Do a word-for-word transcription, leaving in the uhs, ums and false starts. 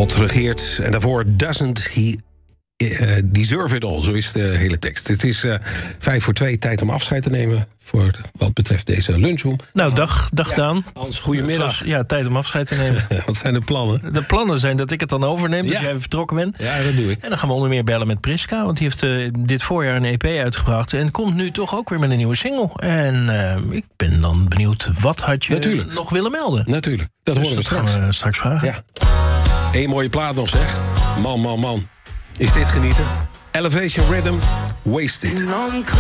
God regeert. En daarvoor doesn't he uh, deserve it all. Zo is de hele tekst. Het is uh, vijf voor twee, tijd om afscheid te nemen voor wat betreft deze lunchroom. Nou, dag, dag ja, Daan. Hans, goedemiddag. Was, ja, tijd om afscheid te nemen. Wat zijn de plannen? De plannen zijn dat ik het dan overneem, dat ja. jij vertrokken bent. Ja, dat doe ik. En dan gaan we onder meer bellen met Priska, want die heeft uh, dit voorjaar een E P uitgebracht. En komt nu toch ook weer met een nieuwe single. En uh, ik ben dan benieuwd, wat had je Natuurlijk. nog willen melden? Natuurlijk, dat dus horen we dat straks. gaan we straks vragen. Ja. Eén mooie plaat nog, zeg. Man, man, man. Is dit genieten? Elevation Rhythm, Wasted.